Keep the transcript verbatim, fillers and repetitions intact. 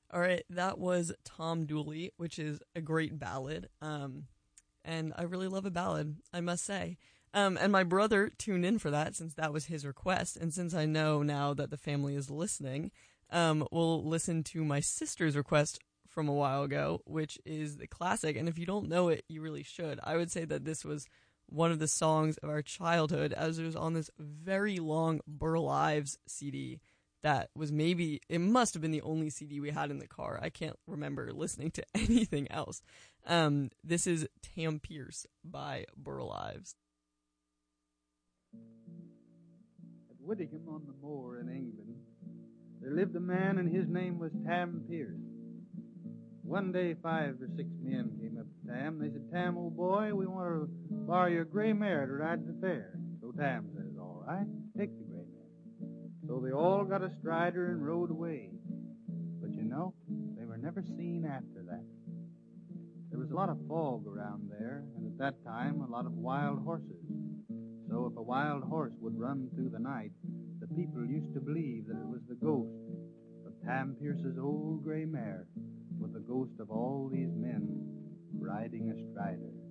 All right, that was Tom Dooley, which is a great ballad. Um, and I really love a ballad, I must say. Um, and my brother tuned in for that since that was his request, and since I know now that the family is listening, um, we'll listen to my sister's request from a while ago, which is the classic. And if you don't know it, you really should. I would say that this was one of the songs of our childhood, as it was on this very long Burl Ives C D that was maybe, it must have been the only C D we had in the car. I can't remember listening to anything else. Um, this is Tam Pierce by Burl Ives. At Whittingham on the Moor in England, there lived a man and his name was Tam Pierce. One day five or six men came up to Tam. They said, "Tam, old boy, we want to borrow your gray mare to ride the fair." So Tam says, "All right, take the gray mare." So they all got astride her and rode away. But you know, they were never seen after that. There was a lot of fog around there, and at that time, a lot of wild horses. So if a wild horse would run through the night, the people used to believe that it was the ghost of Tam Pierce's old gray mare, with the ghost of all these men riding astride her.